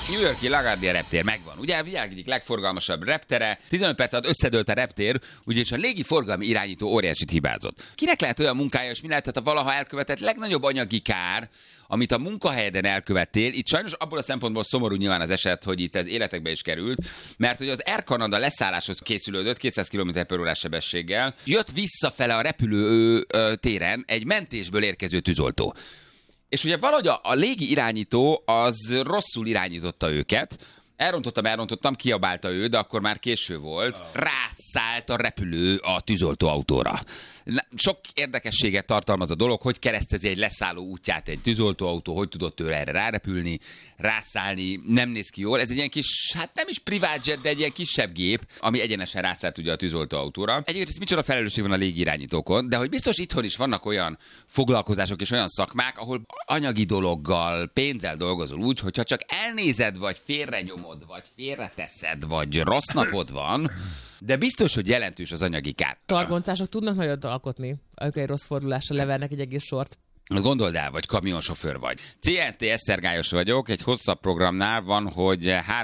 New York-i LaGuardia reptér megvan. Ugye a világ egyik legforgalmasabb reptere, 15 perc alatt összedőlt a reptér, ugyanis a légi forgalmi irányító óriásit hibázott. Kinek lehet olyan munkája, és mi lehetett a valaha elkövetett legnagyobb anyagi kár, amit a munkahelyeden elkövettél? Itt sajnos abból a szempontból szomorú nyilván az eset, hogy itt ez életekbe is került, mert hogy az Air Canada leszálláshoz készülődött 200 km/h sebességgel, jött visszafele a repülő téren egy mentésből érkező tűzoltó. És ugye valahogy a légi irányító az rosszul irányította őket, elrontottam, kiabálta ő, de akkor már késő volt. Rászállt a repülő a tűzoltóautóra. Sok érdekességet tartalmaz a dolog, hogy keresztezi egy leszálló útját egy tűzoltóautó, hogy tudott ő erre rárepülni, rászállni, nem néz ki jól. Ez egy ilyen kis, hát nem is privát jet, de egy ilyen kisebb gép, ami egyenesen rászállt ugye a tűzoltóautóra. Egyébként micsoda felelősség van a légirányítókon, de hogy biztos itthon is vannak olyan foglalkozások és olyan szakmák, ahol anyagi dologgal, pénzzel dolgozol úgy, hogyha csak elnézed, vagy félrenyomod, vagy félreteszed, vagy rossz napod van, de biztos, hogy jelentős az anyagi kár. Targoncások tudnak nagyot alkotni, amikor egy rossz fordulásra levernek egy egész sort. Gondold el, vagy kamionsofőr vagy. CNT Esztergályos vagyok, egy hosszabb programnál van, hogy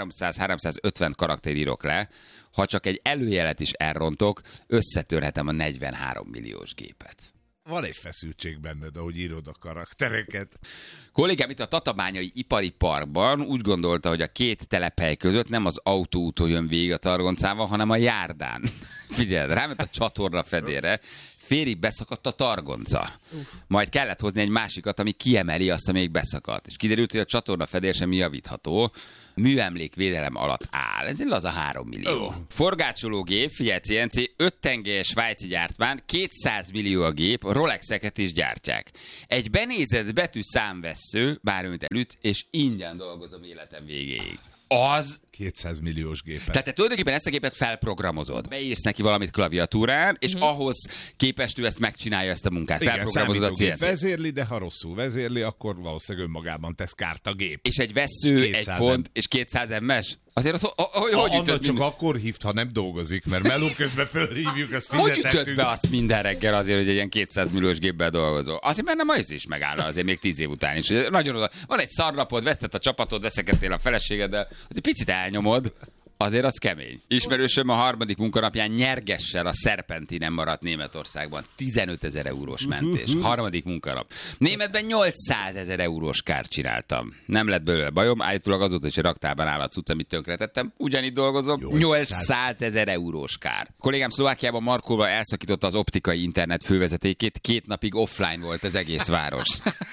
300-350 karakter írok le. Ha csak egy előjelet is elrontok, összetörhetem a 43 milliós gépet. Van egy feszültség benned, ahogy írod a karaktereket. Kollégám itt a Tatabányai Ipari Parkban úgy gondolta, hogy a két telephely között nem az autóúton jön végig a targoncával, hanem a járdán. Figyeld, ráment a csatorna fedélre, félig beszakadt a targonca. Majd kellett hozni egy másikat, ami kiemeli azt, ami még beszakadt. És kiderült, hogy a csatorna fedél sem javítható. Műemlékvédelem alatt áll. Ez egy laza 3 millió. Forgácsológép, figyelj CNC, 5 tengelyes svájci gyártmány, 200 millió a gép, Rolexeket is gyártják. Egy benézett betű számvessző, bármit elüt, és ingyen dolgozom életem végéig. Az 200 milliós gépet. Tehát te tulajdonképpen ezt a gépet felprogramozod. Beírsz neki valamit klaviatúrán, és ahhoz képest ő ezt megcsinálja, ezt a munkát. Igen, felprogramozod a CNC. Vezérli, de ha rosszul vezérli, akkor valószínűleg önmagában tesz kárt a gép. És egy vesző, egy pont, és 200 MS? Azért hogy ütött csak akkor hívt, ha nem dolgozik, mert meló közben fölhívjuk, azt fizetettünk. Hogy ütött be azt minden reggel azért, hogy egy ilyen 200 milliós géppel dolgozol? Azért mert nem az is megállna azért még 10 év után is. Nagyon oda. Van egy szarnapod, vesztett a csapatod, veszekedtél a feleségeddel, azért picit elnyomod. Azért az kemény. Ismerősöm a harmadik munkanapján nyergessel a Serpentinen maradt Németországban. 15 000 eurós mentés. Harmadik munkanap. Németben 800 000 eurós kárt csináltam. Nem lett belőle bajom, állítólag azóta is raktárban áll a cucc, amit tönkretettem. Ugyanígy dolgozom. 800 000 eurós kár. Kollégám Szlovákiában Markóval elszakította az optikai internet fővezetékét. 2 napig offline volt az egész város.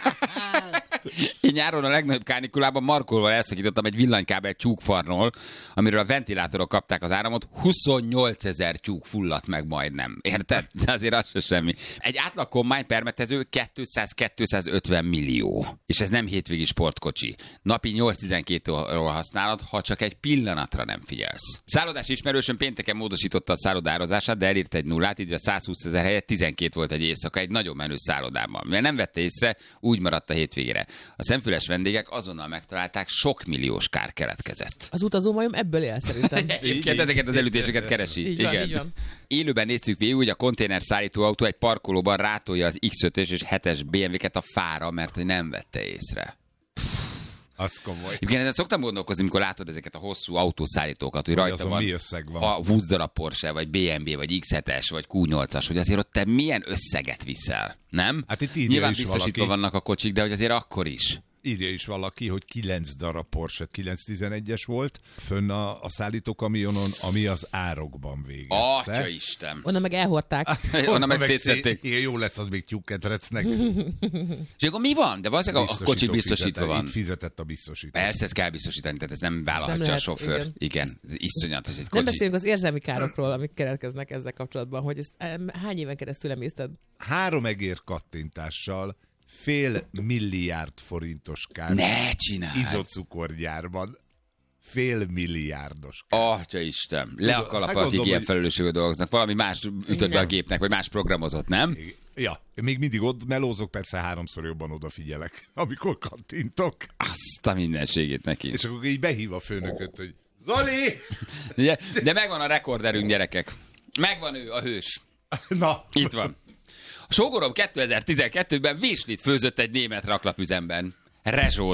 Én nyáron a legnagyobb kánikulában Markolval elszakítottam egy villanykábel tyúkfarnól, amiről a ventilátorok kapták az áramot, 28 000 tyúk fulladt meg majdnem. Érted? De azért az se semmi. Egy átlag kombány permetező 200-250 millió. És ez nem hétvégi sportkocsi. Napi 8-12 óra használod, ha csak egy pillanatra nem figyelsz. Szállodás ismerősöm pénteken módosította a szállodározását, de elírt egy nullát, így a 120 000 helyett 12 volt egy éjszaka egy nagyon menő szállodában. Mivel nem vette észre, úgy maradt a hétvégére. A szemfüles vendégek azonnal megtalálták, sok milliós kár keletkezett. Az utazómajom ebből él szerintem. Egyébként ezeket az elütéseket keresi. Így van, így van. Élőben néztük végig, hogy a konténer szállítóautó egy parkolóban rátolja az X5-ös és 7-es BMW-ket a fára, mert hogy nem vette észre. Az komoly. Igen, ezen szoktam gondolkozni, amikor látod ezeket a hosszú autószállítókat, hogy rajta van, mi összeg van a 20 darab Porsche, vagy BMW, vagy X7-es, vagy Q8-as, hogy azért ott te milyen összeget viszel, nem? Hát itt írja nyilván is biztosítva valaki. vannak a kocsik, de hogy azért akkor is. Írja is valaki, hogy 9 darab Porsche 911-es volt fönn a szállítókamionon, ami az árokban végezte. Atya Isten! Onnan meg elhordták. Onnan meg szétszették. Igen, jó lesz az még tyúkketrecnek. És akkor mi van? De valószínűleg a kocsik biztosítva van. Itt fizetett a biztosító. Persze, ezt kell biztosítani, tehát ez nem vállalhatja lehet, a sofőr. Igen, ez iszonyat, ez egy Nem kocsi. beszélünk az érzelmi károkról, amik keletkeznek ezzel kapcsolatban, hogy ezt hány éven keresztül emészted? 3 egér kattintással $500 milliárd forintos kár. Ne csinálj! Izocukorgyárban. $500 milliárdos. Atya Isten, le a kalapalatig ilyen felelősségű dolgoznak. Valami más ütött be a gépnek, vagy más programozott, nem? Ja, még mindig ott melózok, persze 3-szor jobban odafigyelek, amikor kattintok. Azt a mindenségét neki. És akkor így behív a főnököt, hogy Zoli! De megvan a rekorderünk, gyerekek. Megvan ő, a hős. Na. Itt van. A sógorom 2012-ben virslit főzött egy német raklapüzemben. Rezsón.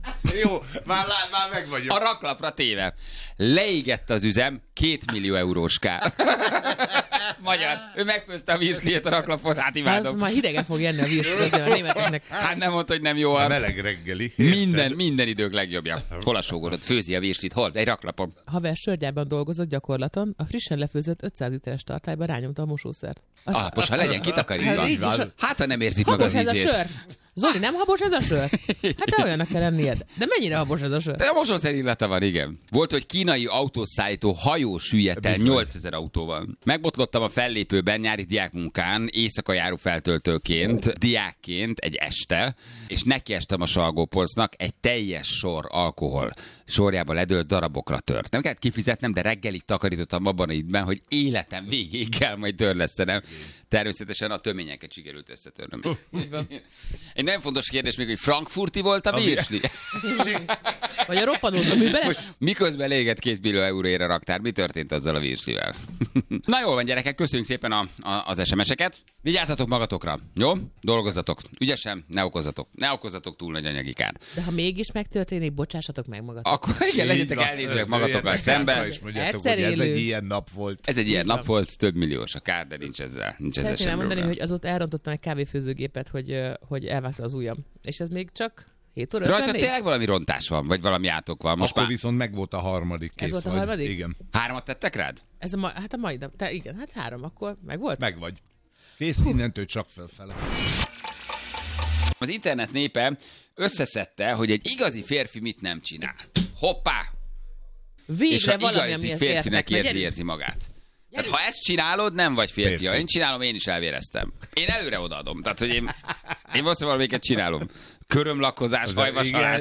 Jó, már meg vagyok. A raklapra téve. Leégett az üzem, 2 millió eurós kár. Magyar. Ő megfőzte a virsliét a raklapot, hát Az imádom. már hidegen fog jönni a virsli, azért a németeknek. Hát nem mondta, hogy nem jó A arc. meleg reggeli. Érted? Minden idők legjobbja. Hol a sógorod? Főzi a virslit. Hol? Egy raklapom. Haver sörgyárban dolgozott gyakorlaton, a frissen lefőzött 500 literes tartályba rányomta a mosószert. Alapos, ha legyen kitakarítva. Hát így is. Hát, ha nem érzik meg az Habos ez a ízét. sör. Zoli, nem habos ez a sör? Hát de olyannak kell lennied. De mennyire habos ez a sör? De a mosószer illata van, igen. Volt, hogy kínai autószállító hajó süllyedt el 8000 autóval. Megbotlottam a fellépőben nyári diákmunkán, éjszaka járó feltöltőként, diákként egy este, és nekiestem a Salgópolcnak, egy teljes sor alkohol sorjába ledőlt darabokra tört. Nem kellett kifizetnem, de reggelig takarítottam abban a időben, hogy életem végéig kell majd törlesztenem. Természetesen a töményeket sikerült összetörnöm. Egy nagyon fontos kérdés még, hogy frankfurti volt a virsli? Vagy a roppanót a műbeles? Miközben légett 2 millió euróért a raktár, mi történt azzal a virslivel? Na jól van, gyerekek, köszönjük szépen az SMS-eket. Vigyázzatok magatokra, jó? Dolgozzatok. Ügyesen, ne okozzatok túl nagy anyagi kárt. De ha mégis megtörténik, bocsássatok meg magatok. Akkor igen, legyetek elnézőek magatokkal szemben. És mondjátok, Egyszer hogy ez egy élünk. ilyen nap volt. Ez egy ilyen nap volt, több milliós a kár, de nincs ezzel Szeretném semmi elmondani, probléma. hogy azóta elrontottam egy kávéfőzőgépet, hogy elvágta az ujjam. És ez még csak 7 óra Rajta 54? tényleg valami rontás van, vagy valami átok van. Most Akkor már viszont meg volt a harmadik kész. Ez volt a vagy. harmadik? Igen. 3-at tettek rád? Ez hát a mai nap. Igen, hát 3, akkor meg volt? Meg vagy. Kész, innentől csak felfele. Az internet népe összeszedte, hogy egy igazi férfi mit nem csinál. Hoppá! És Végre a valami, igazi amihez férfinek értek. érzi magát. Tehát ha ezt csinálod, nem vagy férfi. Férfi. Ha én csinálom, én is elvéreztem. Én előre odaadom. Tehát, hogy én valószínűleg valamiket csinálom. Körömlakkozás, hajvasalás.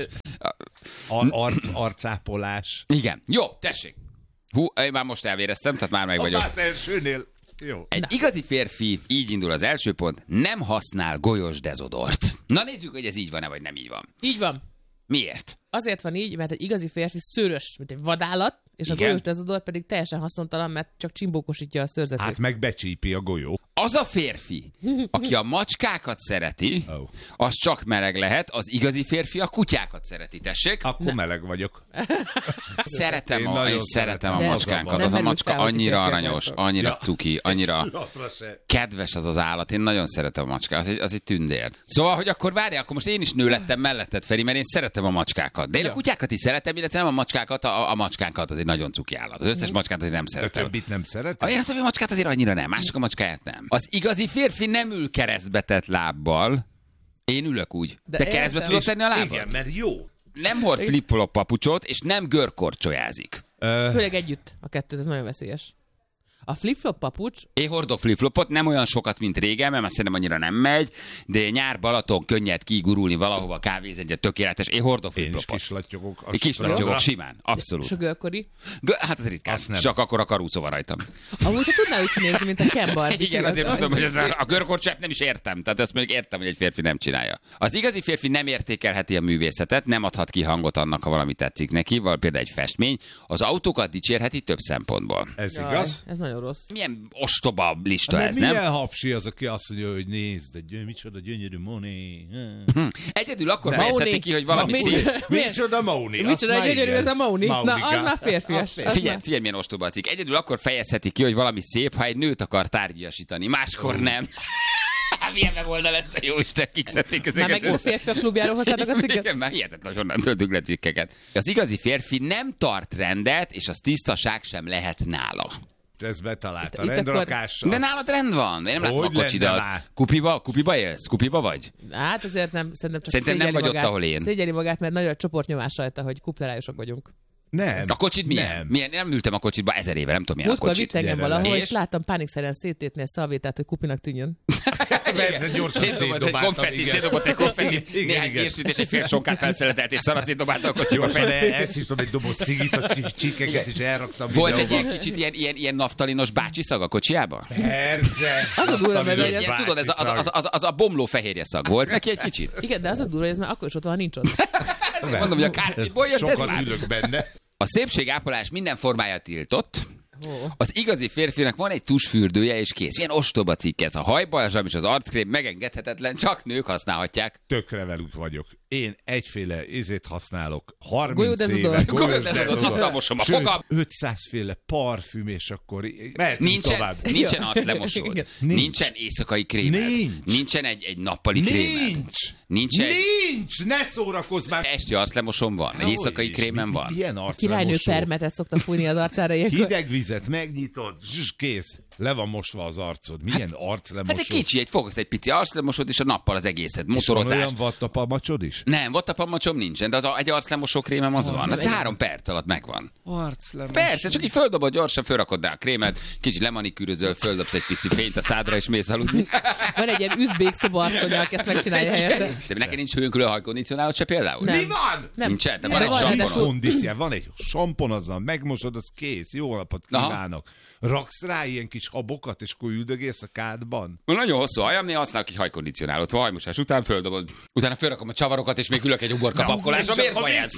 Arcápolás. Igen. Jó, tessék. Hú, én már most elvéreztem, tehát már meg vagyok. Az elsőnél. Jó. Egy igazi férfi, így indul az első pont, nem használ golyós dezodort. Na nézzük, hogy ez így van-e, vagy nem így van. Így van. Miért? Azért van így, mert egy igazi férfi szőrös, mint egy vadállat, és a Igen. golyós dezodor pedig teljesen haszontalan, mert csak csimbókosítja a szőrzetét. Hát meg becsípi a golyó. Az a férfi, aki a macskákat szereti, Oh. az csak meleg lehet, az igazi férfi a kutyákat szereti, tessék. Akkor meleg vagyok. Szeretem Én a nagyon szeretem a szeretem. macskánkat. Nem Az a merült macska fel, hogy annyira férfiak aranyos, vagytok. annyira Ja. cuki, annyira Latra se. kedves az az állat. Én nagyon szeretem a macskát, az egy tündér. Szóval, hogy akkor várjál, akkor most én is nő lettem melletted, Feri, mert én szeretem a macskákat. De én a kutyákat is szeretem, illetve nem a macskákat, a macskánkat az egy nagyon cuki állat. Az összes macskát azért nem De szeretem. többit nem A szeretem? én a többi macskát azért annyira nem, mások a macskáját nem. Az igazi férfi nem ül keresztbe tett lábbal. Én ülök úgy. De De keresztbe értem. tudod tenni a lábad? Igen, mert jó. Nem hord flip-flop papucsot, és nem görkorcsolyázik. Főleg együtt a kettőt, ez nagyon veszélyes. A flip-flop papucs, Én hordok flip-flopot, nem olyan sokat, mint régen, mert szerintem annyira nem megy, de nyár Balaton könnyed kigurulni valahova, kávézni, tökéletes. Én hordok Én is flip-flopot. kislattyogok. a Kislattyogok strandra. simán, abszolút. és a görkori. Hát az ritkán, Azt nem. csak akkor a karúcó van rajtam. Amúgy te tudnál úgy kinézni, mint a Ken Barbie. Igen, azért mondom, hogy ez a görkorcsát nem is értem. Tehát ezt mondjuk értem, hogy egy férfi nem csinálja. Az igazi férfi nem értékelheti a művészetet, nem adhat ki hangot annak, ha valami tetszik neki, vagy például egy festmény. Az autókat dicsérheti több szempontból. Ez Jaj, igaz? ez nagyon rossz. Milyen ostoba lista Mert ez, nem? milyen hapsi az, aki azt mondja, hogy nézd, micsoda gyönyörű Moné. Egyedül akkor Maoni. fejezheti ki, hogy valami Maoni. szép. Micsoda Mauni? Micsoda gyönyörű ez a Mauni. Na, az már férfias. Figyelj, milyen ostoba a cikk. Egyedül akkor fejezheti ki, hogy valami szép, ha egy nőt akar tárgyasítani. Máskor nem. Milyen weboldal ezt a jóisten, kik szedték Már ezeket. megint a férfiak klubjáról hoztátok a cikket? Igen, már hihetetlen, hogy honnan töltünk le cikkeket. Az igazi férfi nem tart rendet, és az tisztaság sem lehet nála. Ez betalálta. Itt Rendrakás. De nálad rend van. Én nem látom a Hogy lenne kocsidat. már? Kupiba élsz? Kupiba vagy? Hát azért nem, szerintem csak Szerintem nem szégyeli vagy ott, magát. ahol én. Szégyeli magát, mert nagy a csoportnyomás rajta, hogy kuplerájosok vagyunk. Nem. A kocsid milyen? Nem. Milyen? Nem ültem a kocsitba 1000 éve, nem tudom milyen a Múltkor kocsid. vitt engem gyere le. valahol, És? és láttam pánikszerűen széttépni a szalvétát, hogy kupinak tűnjön. Persze, gyorsan Szétdobott egy szétdobáltam, konfettit, igen. szétdobott egy konfettit, Igen, néhány igen. készült és egy fél sonkát felszeletelt, és szarat szétdobálta a kocsiba. Gyorsan elszívtam egy doboz cigit, a csíkeket is elraktam Volt egy videóba. ilyen kicsit ilyen naftalinos bácsi szag a kocsiába? Persze. Az a durva, mert Naftalinos Ilyen, tudod, bácsi szag. az a bomló fehérje szag volt neki egy kicsit. Igen, de az a durva, hogy ez már akkor is ott van, ha nincs ott. Ezért mondom, hogy a kártyából jött ez Sokat már. ülök benne. A szépségápolás minden formája tiltott. Ó. Az igazi férfinak van egy tusfürdője, és kész. Milyen ostoba cikk ez. A hajbalzsam és az arckrém megengedhetetlen, csak nők használhatják. Tökre velük vagyok. Én egyféle ízét használok 30 Golyódezodor. éve. Golyódezodor, azzal mosom a Sőt, fogam. 500 féle parfüm, és akkor mehetünk tovább. Nincsen arclemosód. Nincsen éjszakai krémed. Nincsen egy nappali krémed. Nincs! Ne szórakozz már! Esti arclemosom van, egy éjszakai krémem van. Milyen Királynő arclemosó? permetet szokta fújni az arcára ilyenkor. Hideg vizet megnyitod, kész. Le van mosva az arcod. Milyen arclemosó? Hát egy kicsi, fogsz egy pici arclemosót, és a nappal az egészet. És van Motorozás. olyan vattapamacsod is? Nem, vattapamacsom nincsen, de egy arclemosó krémem az van. Az 3 perc alatt megvan. Arclemosó. Persze, csak így földobod gyorsan, fölrakod rá a krémet, kicsit lemanikűrözöl, földobsz egy pici fényt a szádra, és mész aludni. Van egy ilyen üzbék szobasszony, aki ezt megcsinálja helyette. De neked nincs hőnkülő hajkondicionálod se például? Nem. Mi van? Nem. Nincsen, de Nem, van egy van, sampon. de Van kondíciál, van egy sampon, azzal megmosod, az kész. Jó napot kívánok. Raksz rá ilyen kis habokat, és akkor üldögélsz a kádban? Nagyon hosszú hajam, néha használok egy hajkondicionálót. Hajmosás után földobod. Utána fölrakom a csavarokat, és még ülök egy uborka babkolásra. Miért vagy ez?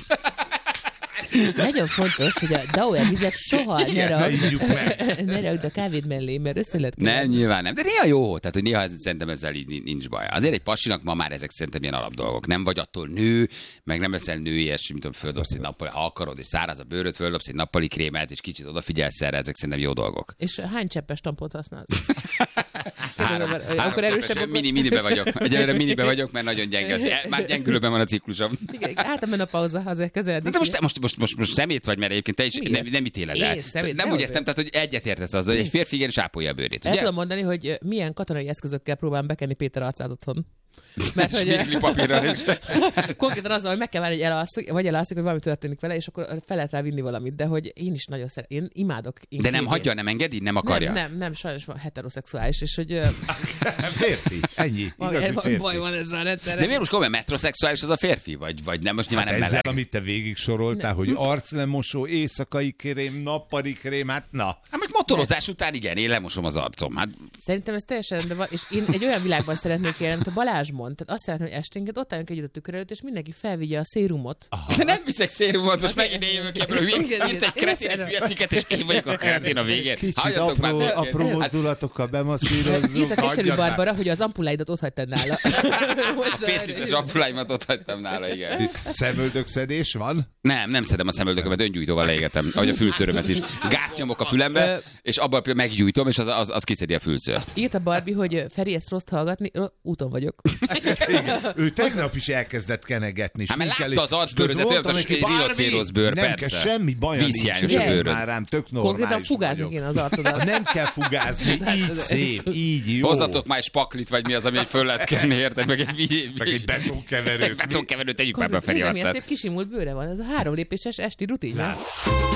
Nagyon fontos, hogy a Dauer vizet soha ne rakd a kávéd mellé, mert össze lehet Nem, keverni. nyilván nem. De néha jó, tehát hogy néha szerintem ezzel így nincs baj. Azért egy pasinak ma már ezek szerintem ilyen alapdolgok. Nem vagy attól nő, meg nem leszel nőies, mint tudom, földobsz egy nappali, ha akarod, és száraz a bőröd, földobsz egy nappali krémet, és kicsit odafigyelsz erre, ezek szerintem jó dolgok. És hány cseppes tampont használsz? Három Akkor erősebb. minibe vagyok. Egyelőre minibe vagyok, mert nagyon gyenge. Már gyengülőben van a ciklusom. Igen, hát a menopauza, azért közeledik. De most szemét vagy, mert egyébként te is nem ítéled el. Én szemét, Nem de úgy hogy- értem, tehát hogy egyetértesz azzal, hogy egy férfi igenis ápolja a bőrét, El ugye? tudom mondani, hogy milyen katonai eszközökkel próbálom bekenni Péter arcát otthon. Mert hogy Smigli papírral is. konkrétan az, hogy meg kell várni, hogy elalszik, hogy valami történik vele, és akkor fel lehet rá vinni valamit. De hogy én is nagyon szeretem, én imádok. De nem hagyja, nem engedi, nem akarja. Nem, sajnos van heteroszexuális, és hogy Férfi, ennyi. Igazi férfi. baj van ezzel a rendszerrel. De miért most komolyan metrosexuális az a férfi? Vagy nem, most nyilván Hát nem ezzel, meleg. amit te végig soroltál, hogy arclemosó, éjszakai krém, nappali krém, hát na. Hát most motorozás után igen, én lemosom az arcom. Hát Szerintem ez teljesen rendben van, és én egy olyan világban szeretnék élni, mint a Balázs mond. Tehát azt szeretném, hogy esténként ott álljunk együtt a tükör előtt, és mindenki felvigye a szérumot. de nem viszek szérumot, most Oké. megint én jövök ebből, hogy Igen, írt egy kretén igen. hülye cikket, és én vagyok a kretén a végén. Kicsit Hagyjatok már békén. apró mozdulatokkal bemasszírozzuk. Írtak Eserű hagyjad már. Barbara, hogy az ampulláidat ott hagytad nála. A fésztites appuláimat ott hagytam nála, igen. Szemöldökszedés van? Nem szedem a szemöldökömet, öngyújtóval égetem, ahogy a fülszörömet is. Gáznyomok a fülembe, és abban meggyújtom, és az kiszedi a fülszört. Írt a Barbie, hogy Feri, ezt rossz hallgatni, úton vagyok. Ő tegnap is elkezdett kenegetni. Hát mert sminkelni. látta az arcbőrödet, olyan, Mondtam mint neki, egy rilocérosz bőr, nem persze. kell semmi baja Vízhiányos nincs. a Nézd bőröd. már rám, tök normális Konkrétan fugázni vagyok. kéne az arcodat. Nem kell fugázni, így szép, így jó. Hozzatok már egy spaklit, vagy mi az, ami föl lehet kenni, érted? Meg egy betonkeverőt. betonkeverőt, tegyük már be a Feri Nézd, milyen arcát. szép kisimult bőre van. Ez a 3 lépéses esti rutin.